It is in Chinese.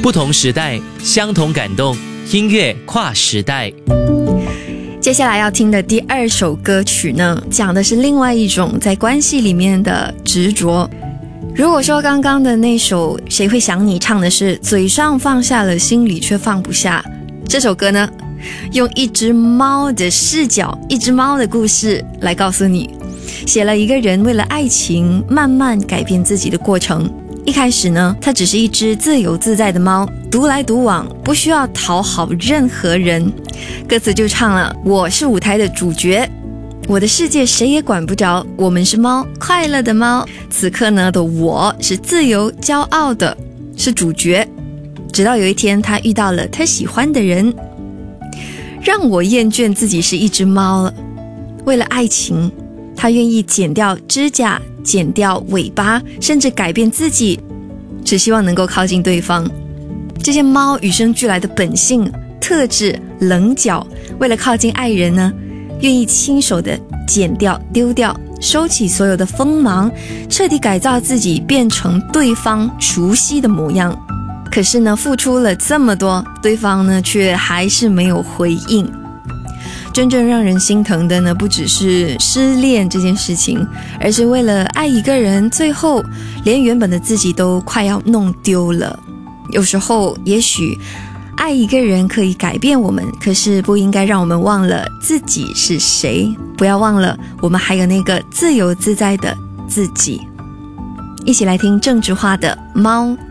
不同时代，相同感动，音乐跨时代。 接下来要听的第二首歌曲呢，讲的是另外一种在关系里面的执着。如果说刚刚的那首谁会想你唱的是嘴上放下了，心里却放不下，这首歌呢，用一只猫的视角，一只猫的故事来告诉你，写了一个人为了爱情慢慢改变自己的过程。一开始呢，它只是一只自由自在的猫，独来独往，不需要讨好任何人。歌词就唱了，我是舞台的主角，我的世界谁也管不着，我们是猫，快乐的猫。此刻呢的我是自由骄傲的，是主角。直到有一天他遇到了他喜欢的人，让我厌倦自己是一只猫了。为了爱情，他愿意剪掉指甲，剪掉尾巴，甚至改变自己，只希望能够靠近对方。这些猫与生俱来的本性特质，棱角，为了靠近爱人呢，愿意亲手的剪掉丢掉，收起所有的锋芒，彻底改造自己，变成对方熟悉的模样。可是呢，付出了这么多，对方呢却还是没有回应。真正让人心疼的呢，不只是失恋这件事情，而是为了爱一个人，最后连原本的自己都快要弄丢了。有时候也许爱一个人可以改变我们，可是不应该让我们忘了自己是谁，不要忘了我们还有那个自由自在的自己。一起来听郑智化的《猫》。